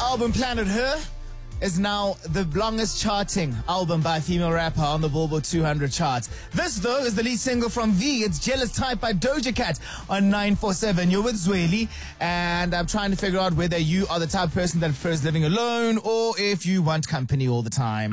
album Planet Her is now the longest charting album by a female rapper on the Billboard 200 charts. This, though, is the lead single from V. It's Jealous Type by Doja Cat on 947. You're with Zweli, and I'm trying to figure out whether you are the type of person that prefers living alone or if you want company all the time.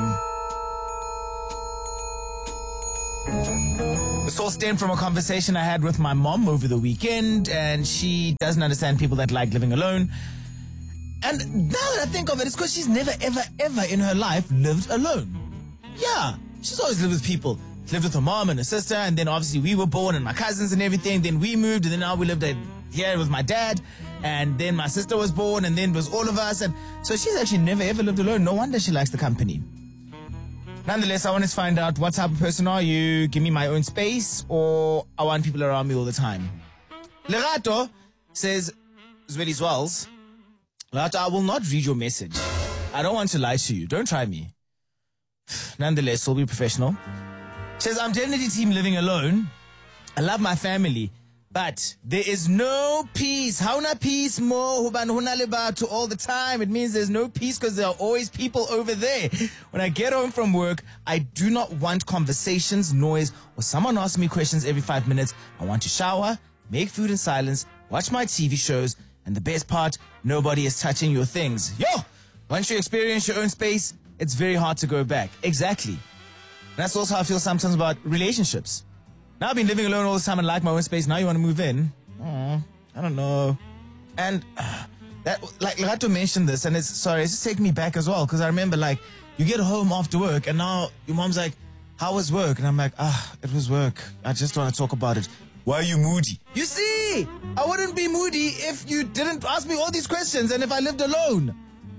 This all stemmed from a conversation I had with my mom over the weekend, and she doesn't understand people that like living alone. And now that I think of it, it's because she's never, ever, ever in her life lived alone. Yeah, she's always lived with people. She lived with her mom and her sister, and then obviously we were born and my cousins and everything. Then we moved, and then now we lived here with my dad. And then my sister was born, and then it was all of us. And so she's actually never, ever lived alone. No wonder she likes the company. Nonetheless, I want to find out what type of person are you? Give me my own space, or I want people around me all the time. Lerato says, Zweli Zwells, Lerato, I will not read your message. I don't want to lie to you. Don't try me. Nonetheless, we'll be professional. Says, I'm definitely team living alone. I love my family, but there is no peace. Hauna peace mo to all the time. It means there's no peace because there are always people over there. When I get home from work, I do not want conversations, noise, or someone asking me questions every 5 minutes. I want to shower, make food in silence, watch my TV shows, and the best part, nobody is touching your things. Yo! Once you experience your own space, it's very hard to go back. Exactly. And that's also how I feel sometimes about relationships. Now I've been living alone all the time and like my own space. Now you want to move in? I don't know. And that, like Lerato mentioned this, and it's just taking me back as well, because I remember, like, you get home after work, and now your mom's like, how was work? And I'm like, it was work. I just want to talk about it. Why are you moody? You see, I wouldn't be moody if you didn't ask me all these questions and if I lived alone.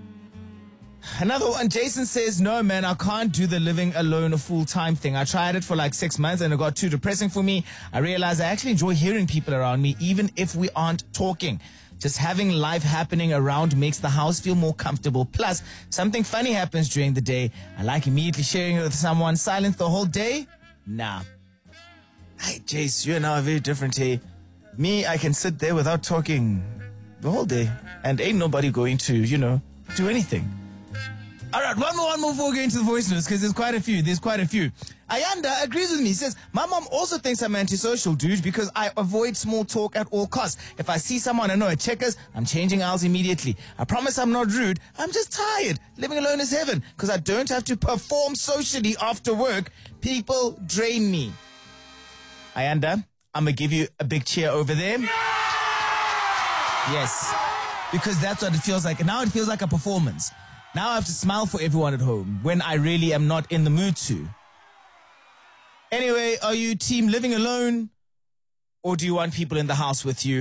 Another one, Jason says, no, man, I can't do the living alone a full-time thing. I tried it for like 6 months and it got too depressing for me. I realized I actually enjoy hearing people around me, even if we aren't talking. Just having life happening around makes the house feel more comfortable. Plus, something funny happens during the day. I like immediately sharing it with someone. Silence the whole day? Nah. Hey, Jace, you and I are very different, hey? Me, I can sit there without talking the whole day. And ain't nobody going to, do anything. All right, one more before we go into the voice notes, because there's quite a few. Ayanda agrees with me. He says, my mom also thinks I'm antisocial, dude, because I avoid small talk at all costs. If I see someone I know at Checkers, I'm changing aisles immediately. I promise I'm not rude. I'm just tired. Living alone is heaven, because I don't have to perform socially after work. People drain me. Ayanda, I'm going to give you a big cheer over there. Yes, because that's what it feels like. Now it feels like a performance. Now I have to smile for everyone at home when I really am not in the mood to. Anyway, are you team living alone, or do you want people in the house with you?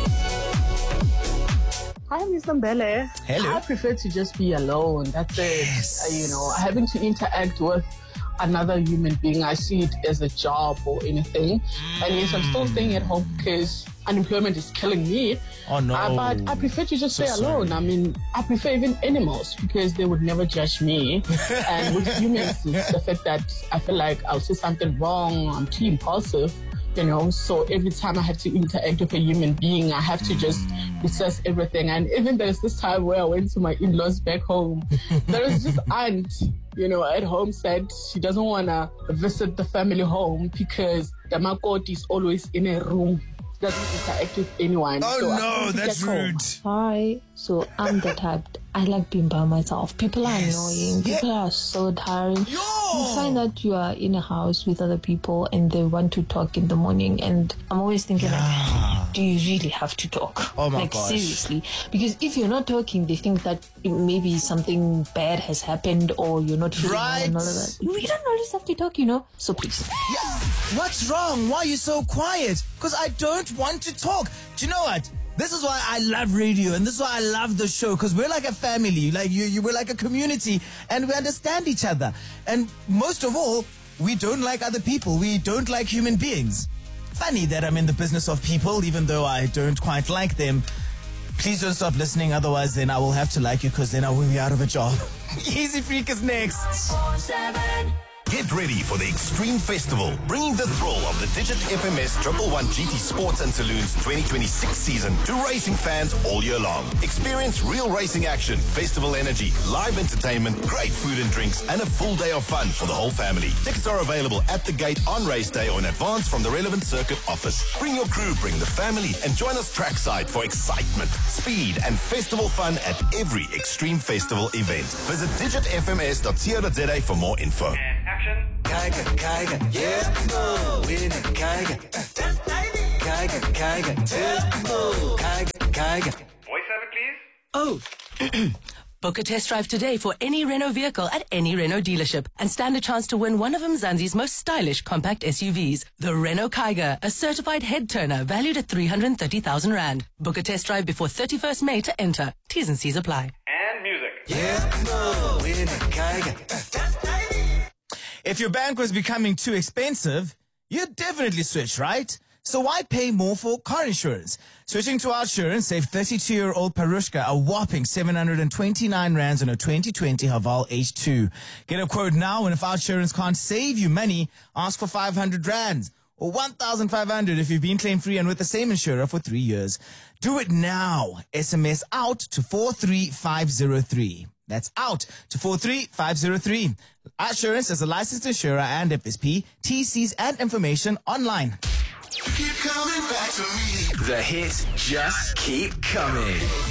Hi, Mr. Mbele. Hello. I prefer to just be alone. That's it. Yes. Having to interact with another human being, I see it as a job or anything. And yes, I'm still staying at home because unemployment is killing me. Oh, no. But I prefer to just stay alone. Sorry. I mean, I prefer even animals because they would never judge me. And with humans, it's the fact that I feel like I'll say something wrong. I'm too impulsive. So every time I have to interact with a human being, I have to just assess everything. And even there's this time where I went to my in-laws back home. There was this aunt, at home said she doesn't want to visit the family home because the makoti is always in a room. Doesn't interact with anyone. Oh, so no, that's rude. Hi. So I'm the type, I like being by myself. People are annoying. People are so tiring. Yo! You find that you are in a house with other people and they want to talk in the morning, and I'm always thinking, like, do you really have to talk? Oh my like, gosh. seriously. Because if you're not talking, they think that maybe something bad has happened or you're not feeling well and all of that. We don't always have to talk, So please. Yeah. What's wrong? Why are you so quiet? Because I don't want to talk. Do you know what? This is why I love radio, and this is why I love the show, because we're like a family, like we're like a community, and we understand each other. And most of all, we don't like other people. We don't like human beings. Funny that I'm in the business of people, even though I don't quite like them. Please don't stop listening, otherwise then I will have to like you, because then I will be out of a job. Easy Freak is next. 947 Get ready for the Extreme Festival, bringing the thrill of the Digit FMS 111 GT Sports and Saloons 2026 season to racing fans all year long. Experience real racing action, festival energy, live entertainment, great food and drinks, and a full day of fun for the whole family. Tickets are available at the gate on race day or in advance from the relevant circuit office. Bring your crew, bring the family, and join us trackside for excitement, speed, and festival fun at every Extreme Festival event. Visit digitfms.co.za for more info. Action. Kaiga, Kaiga, yeah, oh, win it, Kaiga. Kaiga, Kaiga, tempo. Kaiga, Kaiga. Voiceover, please. Oh. Book a test drive today for any Renault vehicle at any Renault dealership and stand a chance to win one of Mzansi's most stylish compact SUVs, the Renault Kaiga, a certified head turner valued at 330,000 Rand. Book a test drive before 31st May to enter. T's and C's apply. And music. Yeah, oh, win it, Kaiga. If your bank was becoming too expensive, you'd definitely switch, right? So why pay more for car insurance? Switching to OUTsurance saved 32-year-old Parushka a whopping 729 rands on a 2020 Haval H2. Get a quote now, and if OUTsurance can't save you money, ask for 500 rands or 1,500 if you've been claim-free and with the same insurer for 3 years. Do it now. SMS out to 43503. That's out to 43503. OUTsurance is a licensed insurer and FSP. TCs and information online. Keep coming back to me. The hits just keep coming.